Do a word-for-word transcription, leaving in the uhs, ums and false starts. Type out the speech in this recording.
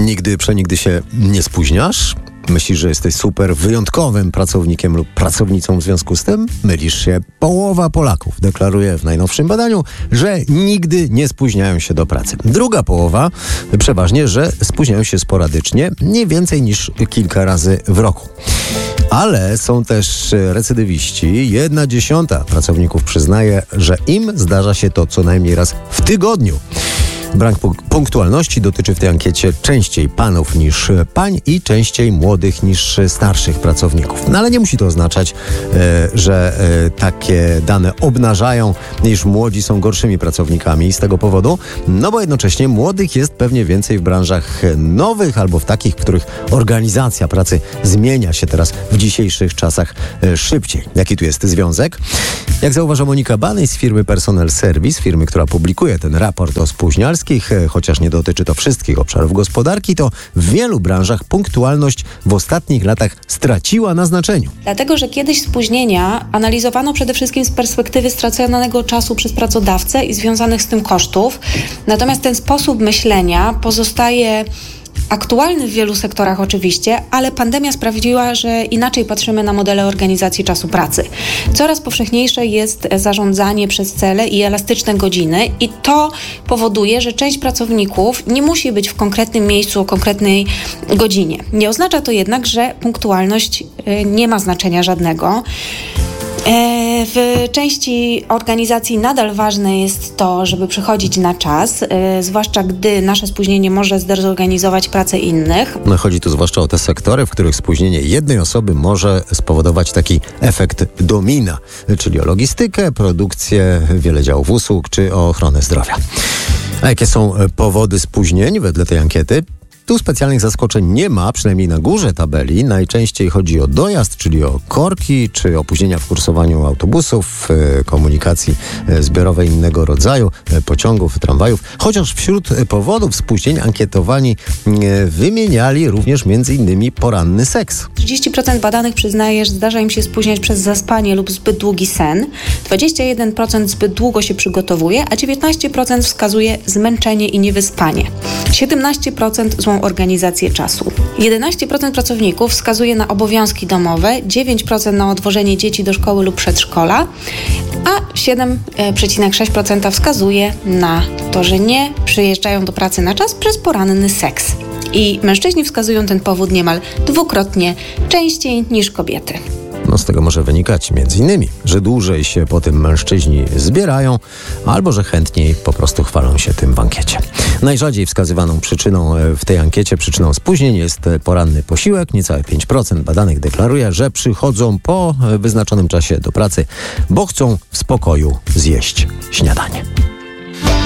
Nigdy, przenigdy się nie spóźniasz? Myślisz, że jesteś super wyjątkowym pracownikiem lub pracownicą w związku z tym? Mylisz się. Połowa Polaków deklaruje w najnowszym badaniu, że nigdy nie spóźniają się do pracy. Druga połowa przeważnie, że spóźniają się sporadycznie, nie więcej niż kilka razy w roku. Ale są też recydywiści. Jedna dziesiąta pracowników przyznaje, że im zdarza się to co najmniej raz w tygodniu. Brak punktualności dotyczy w tej ankiecie częściej panów niż pań i częściej młodych niż starszych pracowników. No ale nie musi to oznaczać, e, że e, takie dane obnażają, iż młodzi są gorszymi pracownikami z tego powodu, no bo jednocześnie młodych jest pewnie więcej w branżach nowych albo w takich, w których organizacja pracy zmienia się teraz w dzisiejszych czasach e, szybciej. Jaki tu jest związek? Jak zauważa Monika Banej z firmy Personal Service, firmy, która publikuje ten raport o spóźnialstwie, chociaż nie dotyczy to wszystkich obszarów gospodarki, to w wielu branżach punktualność w ostatnich latach straciła na znaczeniu. Dlatego, że kiedyś spóźnienia analizowano przede wszystkim z perspektywy straconego czasu przez pracodawcę i związanych z tym kosztów. Natomiast ten sposób myślenia pozostaje aktualny w wielu sektorach oczywiście, ale pandemia sprawiła, że inaczej patrzymy na modele organizacji czasu pracy. Coraz powszechniejsze jest zarządzanie przez cele i elastyczne godziny i to powoduje, że część pracowników nie musi być w konkretnym miejscu o konkretnej godzinie. Nie oznacza to jednak, że punktualność nie ma znaczenia żadnego. W części organizacji nadal ważne jest to, żeby przychodzić na czas, zwłaszcza gdy nasze spóźnienie może zdezorganizować pracę innych. No, chodzi tu zwłaszcza o te sektory, w których spóźnienie jednej osoby może spowodować taki efekt domina, czyli o logistykę, produkcję, wiele działów usług czy o ochronę zdrowia. A jakie są powody spóźnień wedle tej ankiety? Tu specjalnych zaskoczeń nie ma, przynajmniej na górze tabeli. Najczęściej chodzi o dojazd, czyli o korki, czy opóźnienia w kursowaniu autobusów, komunikacji zbiorowej innego rodzaju, pociągów, tramwajów. Chociaż wśród powodów spóźnień ankietowani wymieniali również między innymi poranny seks. trzydzieści procent badanych przyznaje, że zdarza im się spóźniać przez zaspanie lub zbyt długi sen. dwadzieścia jeden procent zbyt długo się przygotowuje, a dziewiętnaście procent wskazuje zmęczenie i niewyspanie. siedemnaście procent złą organizację czasu. jedenaście procent pracowników wskazuje na obowiązki domowe, dziewięć procent na odwożenie dzieci do szkoły lub przedszkola, a siedem przecinek sześć procent wskazuje na to, że nie przyjeżdżają do pracy na czas przez poranny seks. I mężczyźni wskazują ten powód niemal dwukrotnie częściej niż kobiety. No z tego może wynikać między innymi, że dłużej się po tym mężczyźni zbierają, albo że chętniej po prostu chwalą się tym w ankiecie. Najrzadziej wskazywaną przyczyną w tej ankiecie, przyczyną spóźnień jest poranny posiłek. Niecałe pięć procent badanych deklaruje, że przychodzą po wyznaczonym czasie do pracy, bo chcą w spokoju zjeść śniadanie.